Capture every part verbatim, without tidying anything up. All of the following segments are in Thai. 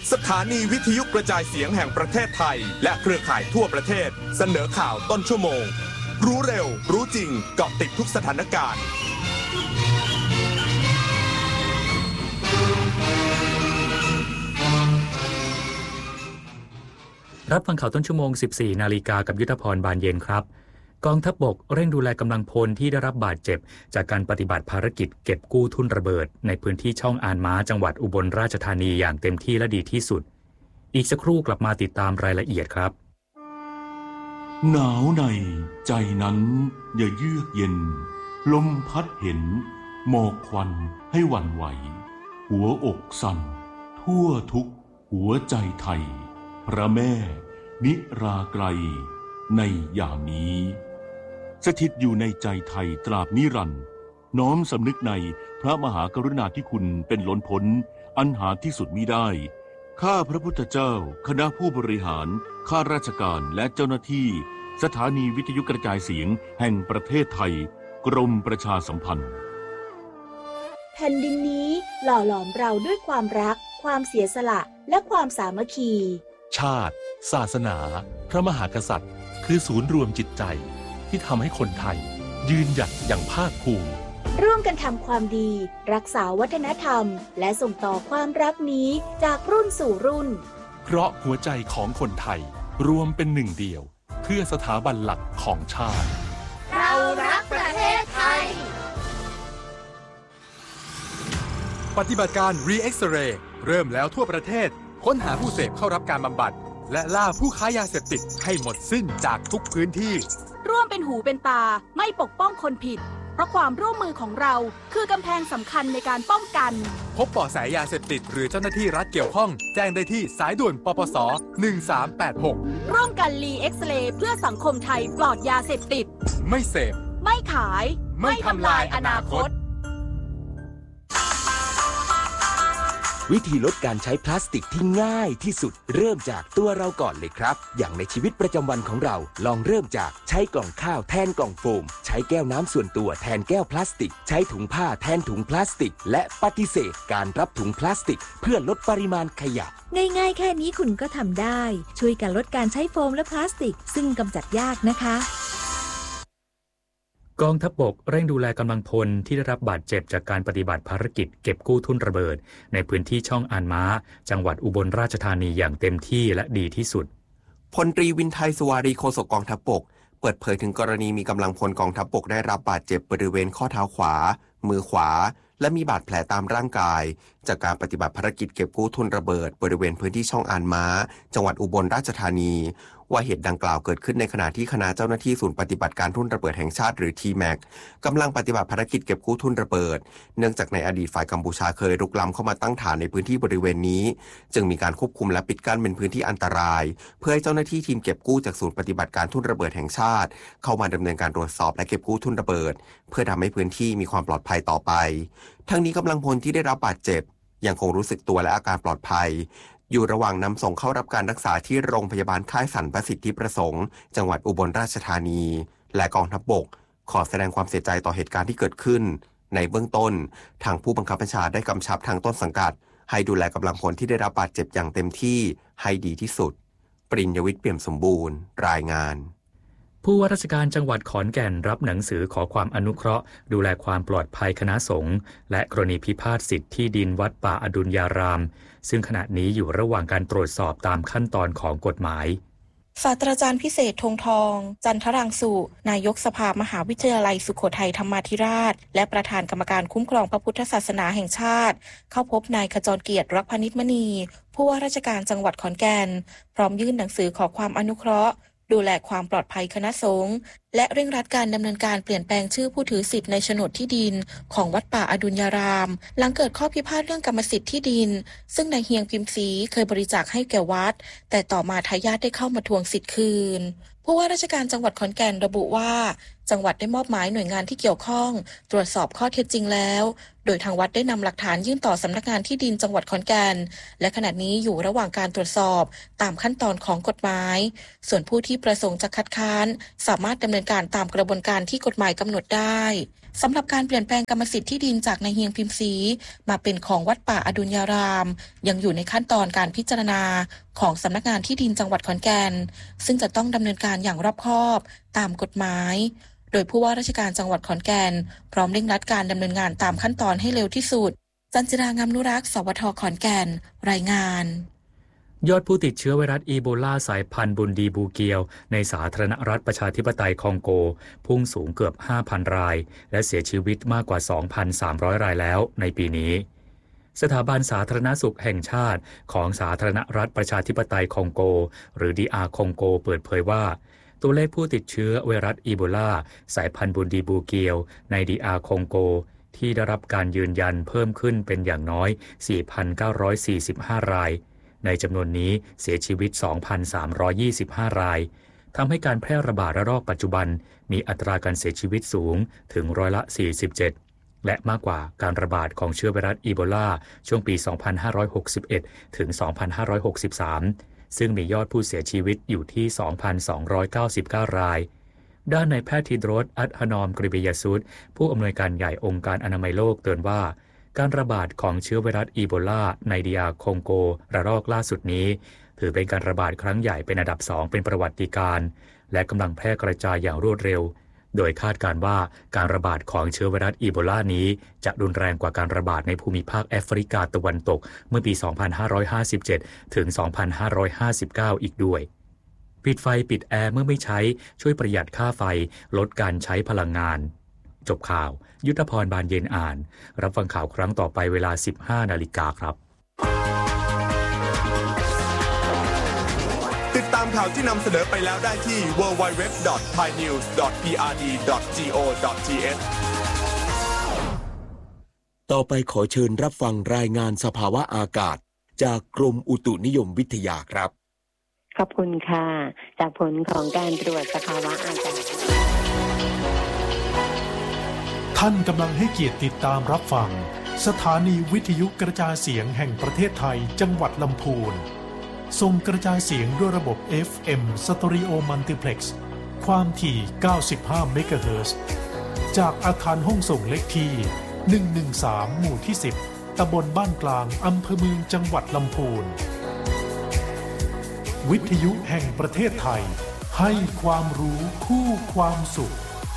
สถานีวิทยุกระจายเสียงแห่งประเทศไทยและเครือข่ายทั่วประเทศเสนอข่าวต้นชั่วโมงรู้เร็วรู้จริงเกาะติดทุกสถานการณ์รับฟังข่าวต้นชั่วโมง สิบสี่ นาฬิกากับยุทธพรบานเย็นครับกองทัพบกเร่งดูแลกำลังพลที่ได้รับบาดเจ็บจากการปฏิบัติภารกิจเก็บกู้ทุ่นระเบิดในพื้นที่ช่องอานม้าจังหวัดอุบลราชธานีอย่างเต็มที่และดีที่สุดอีกสักครู่กลับมาติดตามรายละเอียดครับหนาวในใจนั้นอย่าเยือกเย็นลมพัดเห็นหมอกควันให้หวั่นไหวหัวอกสั่นทั่วทุกหัวใจไทยพระแม่นิราไกรในยามนี้สถิตอยู่ในใจไทยตราบนิรันดร์น้อมสำนึกในพระมหากรุณาธิคุณเป็นล้นพ้นอันหาที่สุดมิได้ข้าพระพุทธเจ้าคณะผู้บริหารข้าราชการและเจ้าหน้าที่สถานีวิทยุกระจายเสียงแห่งประเทศไทยกรมประชาสัมพันธ์แผ่นดินนี้หล่อหลอมเราด้วยความรักความเสียสละและความสามัคคีชาติศาสนาพระมหากษัตริย์คือศูนย์รวมจิตใจที่ทำให้คนไทยยืนหยัดอย่างภาคภูมิร่วมกันทำความดีรักษาวัฒนธรรมและส่งต่อความรักนี้จากรุ่นสู่รุ่นเพราะหัวใจของคนไทยรวมเป็นหนึ่งเดียวเพื่อสถาบันหลักของชาติเรารักประเทศไทยปฏิบัติการ Re-X-Ray เริ่มแล้วทั่วประเทศค้นหาผู้เสพเข้ารับการบำบัดและล่าผู้ค้ายาเสพติดให้หมดสิ้นจากทุกพื้นที่ร่วมเป็นหูเป็นตาไม่ปกป้องคนผิดเพราะความร่วมมือของเราคือกำแพงสำคัญในการป้องกันพบเบาะแสยาเสพติดหรือเจ้าหน้าที่รัฐเกี่ยวข้องแจ้งได้ที่สายด่วนปปสหนึ่งสามแปดหกร่วมกัน Re-X-Ray เพื่อสังคมไทยปลอดยาเสพติดไม่เสพไม่ขายไม่ทำลายอนาคตวิธีลดการใช้พลาสติกที่ง่ายที่สุดเริ่มจากตัวเราก่อนเลยครับอย่างในชีวิตประจำวันของเราลองเริ่มจากใช้กล่องข้าวแทนกล่องโฟมใช้แก้วน้ำส่วนตัวแทนแก้วพลาสติกใช้ถุงผ้าแทนถุงพลาสติกและปฏิเสธการรับถุงพลาสติกเพื่อลดปริมาณขยะง่ายๆแค่นี้คุณก็ทำได้ช่วยกันลดการใช้โฟมและพลาสติกซึ่งกำจัดยากนะคะกองทัพบกเร่งดูแลกำลังพลที่ได้รับบาดเจ็บจากการปฏิบัติภารกิจเก็บกู้ทุ่นระเบิดในพื้นที่ช่องอานม้าจังหวัดอุบลราชธานีอย่างเต็มที่และดีที่สุดพลตรีวินไทยสุวารีโฆษกกองทัพบกเปิดเผยถึงกรณีมีกำลังพลกองทัพบกได้รับบาดเจ็บบริเวณข้อเท้าขวามือขวาและมีบาดแผลตามร่างกายจากการปฏิบัติภารกิจเก็บกู้ทุ่นระเบิดบริเวณพื้นที่ช่องอานม้าจังหวัดอุบลราชธานีว่าเหตุดังกล่าวเกิดขึ้นในขณะที่คณะเจ้าหน้าที่ศูนย์ปฏิบัติการทุ่นระเบิดแห่งชาติหรือ ที แม็ก กำลังปฏิบัติภารกิจเก็บกู้ทุ่นระเบิดเนื่องจากในอดีตฝ่ายกัมพูชาเคยรุกล้ำเข้ามาตั้งฐานในพื้นที่บริเวณนี้จึงมีการควบคุมและปิดกั้นเป็นพื้นที่อันตรายเพื่อให้เจ้าหน้าที่ทีมเก็บกู้จากศูนย์ปฏิบัติการทุ่นระเบิดแห่งชาติเข้ามาดำเนินการตรวจสอบและเก็บกู้ทุ่นระเบิดเพื่อทำให้พื้นที่มีความปลอดภัยต่อไปทั้งนี้กำลังพลที่ได้รับบาดเจ็บยังคงรู้สึกตัวและอาการปลอดภัยอยู่ระหว่างนำส่งเข้ารับการรักษาที่โรงพยาบาลค่ายสรรประสิทธิประสงค์จังหวัดอุบลราชธานีและกองทัพบกขอแสดงความเสียใจต่อเหตุการณ์ที่เกิดขึ้นในเบื้องต้นทางผู้บังคับบัญชาได้กำชับทางต้นสังกัดให้ดูแลกำลังพลที่ได้รับบาดเจ็บอย่างเต็มที่ให้ดีที่สุดปริญญวิทย์เปี่ยมสมบูรณ์รายงานผู้ว่าราชการจังหวัดขอนแก่นรับหนังสือขอความอนุเคราะห์ดูแลความปลอดภัยคณะสงฆ์และกรณีพิพาทสิทธิที่ดินวัดป่าอดุลยารามซึ่งขณะนี้อยู่ระหว่างการตรวจสอบตามขั้นตอนของกฎหมายศาสตราจารย์พิเศษธงทองจันทรังสุนายกสภามหาวิทยาลัยสุโขทัยธรรมาธิราชและประธานกรรมการคุ้มครองพระพุทธศาสนาแห่งชาติเข้าพบนายขจรเกียรติรักพนิชมณีผู้ว่าราชการจังหวัดขอนแก่นพร้อมยื่นหนังสือขอความอนุเคราะห์ดูแลความปลอดภัยคณะสงฆ์และเร่งรัดการดำเนินการเปลี่ยนแปลงชื่อผู้ถือสิทธิ์ในโฉนดที่ดินของวัดป่าอดุลยารามหลังเกิดข้อพิพาทเรื่องกรรมสิทธิ์ที่ดินซึ่งนายเฮียงพิมพ์ศรีเคยบริจาคให้แก่วัดแต่ต่อมาทายาทได้เข้ามาทวงสิทธิ์คืนผู้ว่าราชการจังหวัดขอนแก่นระบุว่าจังหวัดได้มอบหมายหน่วยงานที่เกี่ยวข้องตรวจสอบข้อเท็จจริงแล้วโดยทางวัดได้นำหลักฐานยื่นต่อสำนักงานที่ดินจังหวัดขอนแก่นและขณะนี้อยู่ระหว่างการตรวจสอบตามขั้นตอนของกฎหมายส่วนผู้ที่ประสงค์จะคัดค้านสามารถดำเนินการตามกระบวนการที่กฎหมายกำหนดได้สำหรับการเปลี่ยนแปลงกรรมสิทธิ์ที่ดินจากนายเฮียงพิมพ์ศรีมาเป็นของวัดป่าอดุลยารามยังอยู่ในขั้นตอนการพิจารณาของสำนักงานที่ดินจังหวัดขอนแก่นซึ่งจะต้องดำเนินการอย่างรอบคอบตามกฎหมายโดยผู้ว่าราชการจังหวัดขอนแก่นพร้อมเร่งรัดการดำเนินงานตามขั้นตอนให้เร็วที่สุดจันจิรางามนุรักษ์สวทขอนแก่นรายงานยอดผู้ติดเชื้อไวรัสอีโบลาสายพันธุ์บุนดีบูเกียวในสาธารณรัฐประชาธิปไตยคองโกพุ่งสูงเกือบ ห้าพัน รายและเสียชีวิตมากกว่า สองพันสามร้อย รายแล้วในปีนี้สถาบันสาธารณสุขแห่งชาติของสาธารณรัฐประชาธิปไตยคองโกหรือ ดี อาร์ คองโกเปิดเผยว่าตัวเลขผู้ติดเชื้อไวรัสอีโบลาสายพันธุ์บุนดีบูเกียวใน ดี อาร์ คองโกที่ได้รับการยืนยันเพิ่มขึ้นเป็นอย่างน้อย สี่พันเก้าร้อยสี่สิบห้า รายในจำนวนนี้เสียชีวิต สองพันสามร้อยยี่สิบห้า รายทำให้การแพร่ระบาดระลอกปัจจุบันมีอัตราการเสียชีวิตสูงถึงร้อยละ สี่สิบเจ็ด และมากกว่าการระบาดของเชื้อไวรัสอีโบลาช่วงปี สองพันห้าร้อยหกสิบเอ็ด ถึง สองพันห้าร้อยหกสิบสาม ซึ่งมียอดผู้เสียชีวิตอยู่ที่ สองพันสองร้อยเก้าสิบเก้า รายด้านนายแพทย์ธีรโรจน์ อัฏฐนอม กริบยสุทธิ์ผู้อำนวยการใหญ่องค์การอนามัยโลกเตือนว่าการระบาดของเชื้อไวรัสอีโบลาใน ดี อาร์ คองโกระลอกล่าสุดนี้ถือเป็นการระบาดครั้งใหญ่เป็นอันดับสองเป็นประวัติการณ์และกำลังแพร่กระจายอย่างรวดเร็วโดยคาดการณ์ว่าการระบาดของเชื้อไวรัสอีโบลานี้จะรุนแรงกว่าการระบาดในภูมิภาคแอฟริกาตะวันตกเมื่อปี สองพันห้าร้อยห้าสิบเจ็ด ถึง สองพันห้าร้อยห้าสิบเก้า อีกด้วยปิดไฟปิดแอร์เมื่อไม่ใช้ช่วยประหยัดค่าไฟลดการใช้พลังงานจบข่าวยุทธพรบานเย็นอ่านรับฟังข่าวครั้งต่อไปเวลา สิบห้า นาฬิกาครับติดตามข่าวที่นำเสนอไปแล้วได้ที่ ดับเบิลยู ดับเบิลยู ดับเบิลยู ดอท ไทยนิวส์ ดอท พี อาร์ ดี ดอท จี โอ ดอท ที เอชต่อไปขอเชิญรับฟังรายงานสภาวะอากาศจากกรมอุตุนิยมวิทยาครับขอบคุณค่ะจากผลของการตรวจสภาวะอากาศท่านกำลังให้เกียรติติดตามรับฟังสถานีวิทยุกระจายเสียงแห่งประเทศไทยจังหวัดลำพูนส่งกระจายเสียงด้วยระบบ เอฟ เอ็ม Stereo Multiplex ความถี่ เก้าสิบห้า เมกะเฮิรตซ์ จากอาคารห้องส่งเลขที่ หนึ่งหนึ่งสาม หมู่ที่ สิบ ตำบลบ้านกลางอำเภอเมืองจังหวัดลำพูนวิทยุแห่งประเทศไทยให้ความรู้คู่ความสุข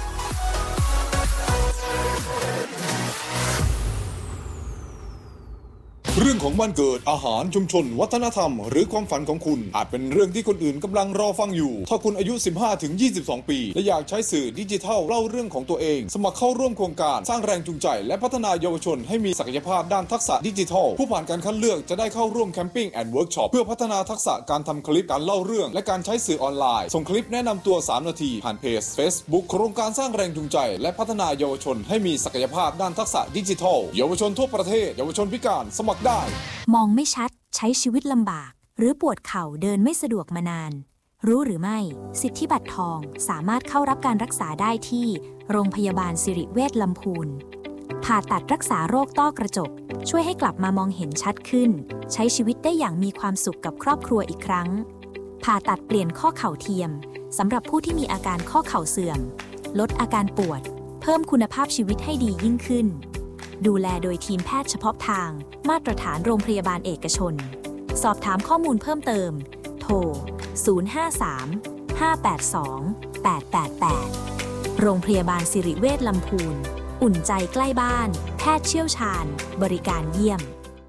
เรื่องของวันเกิดอาหารชุมชนวัฒนธรรมหรือความฝันของคุณอาจเป็นเรื่องที่คนอื่นกำลังรอฟังอยู่ถ้าคุณอายุ สิบห้าถึงยี่สิบสอง ปีและอยากใช้สื่อดิจิทัลเล่าเรื่องของตัวเองสมัครเข้าร่วมโครงการสร้างแรงจูงใจและพัฒนาเยาวชนให้มีศักยภาพด้านทักษะดิจิทัลผู้ผ่านการคัดเลือกจะได้เข้าร่วมแคมปิ้งแอนด์เวิร์กช็อปเพื่อพัฒนาทักษะการทำคลิปการเล่าเรื่องและการใช้สื่อออนไลน์ส่งคลิปแนะนำตัวสามนาทีผ่านเพจ Facebook โครงการสร้างแรงจูงใจและพัฒนาเยาวชนให้มีศักยภาพด้านทักษะดิจิทัลเยาวชนทั่วประเทศเยาวชนพิการสมัครได้มองไม่ชัดใช้ชีวิตลำบากหรือปวดเข่าเดินไม่สะดวกมานานรู้หรือไม่สิทธิบัตรทองสามารถเข้ารับการรักษาได้ที่โรงพยาบาลสิริเวชลำพูนผ่าตัดรักษาโรคต้อกระจกช่วยให้กลับมามองเห็นชัดขึ้นใช้ชีวิตได้อย่างมีความสุขกับครอบครัวอีกครั้งผ่าตัดเปลี่ยนข้อเข่าเทียมสำหรับผู้ที่มีอาการข้อเข่าเสื่อมลดอาการปวดเพิ่มคุณภาพชีวิตให้ดียิ่งขึ้นดูแลโดยทีมแพทย์เฉพาะทางมาตรฐานโรงพยาบาลเอกชนสอบถามข้อมูลเพิ่มเติมโทรศูนย์ ห้า สาม ห้า แปด สอง แปด แปด แปดโรงพยาบาลสิริเวชลำพูนอุ่นใจใกล้บ้านแพทย์เชี่ยวชาญบริการเยี่ยม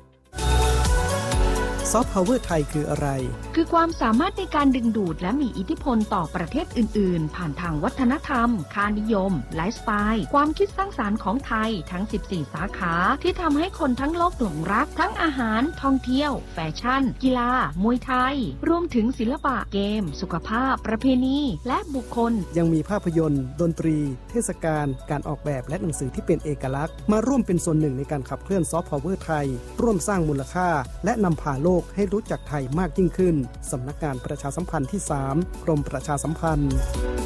ซอฟต์พาวเวอร์ไทยคืออะไรคือความสามารถในการดึงดูดและมีอิทธิพลต่อประเทศอื่นๆผ่านทางวัฒนธรรมค่านิยมไลฟ์สไตล์ความคิดสร้างสรรค์ของไทยทั้งสิบสี่สาขาที่ทำให้คนทั้งโลกหลงรักทั้งอาหารท่องเที่ยวแฟชั่นกีฬามวยไทยรวมถึงศิลปะเกมสุขภาพประเพณีและบุคคลยังมีภาพยนตร์ดนตรีเทศกาลการออกแบบและหนังสือที่เป็นเอกลักษณ์มาร่วมเป็นส่วนหนึ่งในการขับเคลื่อนซอฟต์พาวเวอร์ไทยร่วมสร้างมูลค่าและนำพาโลกให้รู้จักไทยมากยิ่งขึ้นสำนักงานประชาสัมพันธ์ที่สามกรมประชาสัมพันธ์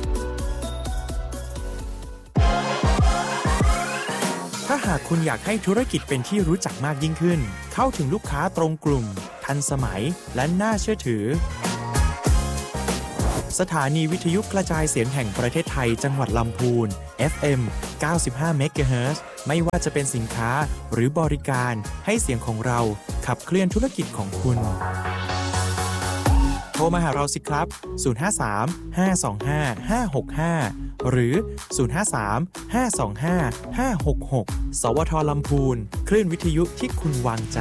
ถ้าหากคุณอยากให้ธุรกิจเป็นที่รู้จักมากยิ่งขึ้นเข้าถึงลูกค้าตรงกลุ่มทันสมัยและน่าเชื่อถือสถานีวิทยุกระจายเสียงแห่งประเทศไทยจังหวัดลำพูน เอฟ เอ็ม เก้าสิบห้า เมกะเฮิรตซ์ ไม่ว่าจะเป็นสินค้าหรือบริการให้เสียงของเราขับเคลื่อนธุรกิจของคุณโทรมาหาเราสิครับศูนย์ ห้า สาม ห้า สอง ห้า ห้า หก ห้าหรือศูนย์ ห้า สาม ห้า สอง ห้า ห้า หก หกสวทลำพูนคลื่นวิทยุที่คุณวางใจ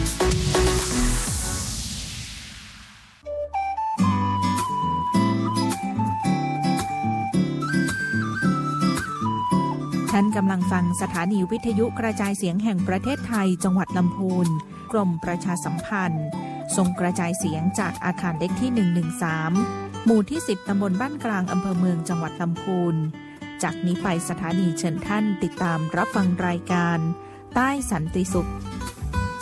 ท่านกำลังฟังสถานีวิทยุกระจายเสียงแห่งประเทศไทยจังหวัดลำพูนกรมประชาสัมพันธ์ส่งกระจายเสียงจากอาคารเล็กที่หนึ่งหนึ่งสามหมู่ที่สิบตำบลบ้านกลางอำเภอเมืองจังหวัดลำพูนจากนี้ไปสถานีเชิญท่านติดตามรับฟังรายการใต้สันติสุข